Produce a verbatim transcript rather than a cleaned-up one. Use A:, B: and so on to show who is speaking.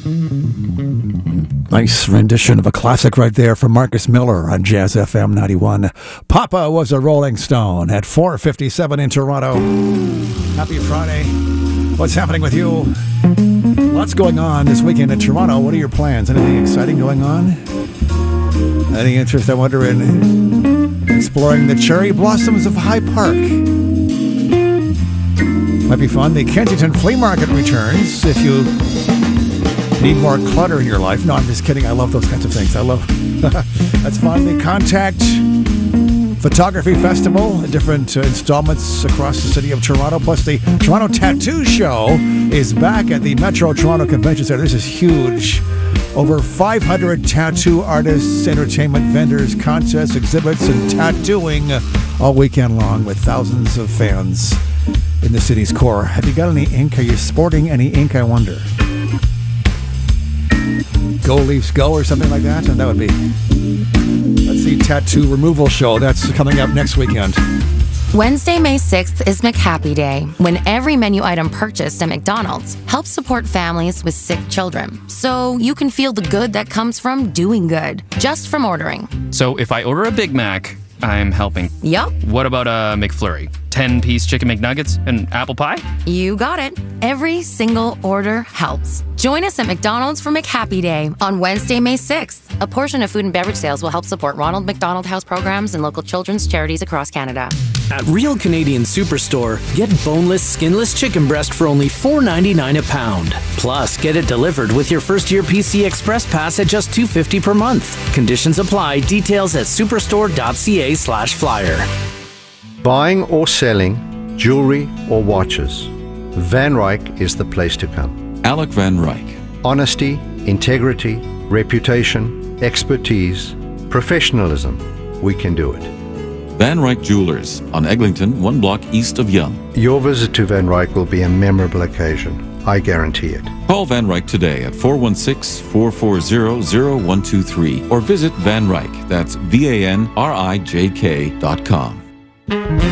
A: Nice rendition of a classic right there from Marcus Miller on Jazz F M ninety-one. Papa Was a Rolling Stone at four fifty-seven in Toronto. Happy Friday. What's happening with you? Lots going on this weekend in Toronto. What are your plans? Anything exciting going on? Any interest, I wonder, in exploring the cherry blossoms of High Park? Might be fun. The Kensington Flea Market returns if you need more clutter in your life. No, I'm just kidding. I love those kinds of things. I love that's fun. The Contact Photography Festival, different uh, installments across the city of Toronto, plus the Toronto Tattoo Show is back at the Metro Toronto Convention Center. This is huge. Over five hundred tattoo artists, entertainment vendors, contests, exhibits, and tattooing all weekend long with thousands of fans in the city's core. Have you got any ink? Are you sporting any ink, I wonder? Go Leafs Go or something like that? And that would be... Let's see, Tattoo Removal Show. That's coming up next weekend.
B: Wednesday, May sixth is McHappy Day, when every menu item purchased at McDonald's helps support families with sick children. So you can feel the good that comes from doing good, just from ordering.
C: So if I order a Big Mac, I'm helping.
B: Yup.
C: What about a McFlurry? ten-piece chicken McNuggets and apple pie?
B: You got it. Every single order helps. Join us at McDonald's for McHappy Day on Wednesday, May sixth. A portion of food and beverage sales will help support Ronald McDonald House programs and local children's charities across Canada.
D: At Real Canadian Superstore, get boneless, skinless chicken breast for only four ninety-nine a pound. Plus, get it delivered with your first-year P C Express Pass at just two fifty per month. Conditions apply. Details at superstore.ca slash flyer.
E: Buying or selling jewelry or watches, Van Ryk is the place to come.
F: Alec Van Ryk.
E: Honesty, integrity, reputation, expertise, professionalism. We can do it.
F: Van Ryk Jewelers on Eglinton, one block east of Yonge.
E: Your visit to Van Ryk will be a memorable occasion. I guarantee it.
F: Call Van Ryk today at four one six, four four zero, zero one two three or visit Van Ryk. That's V A N R I J K dot com.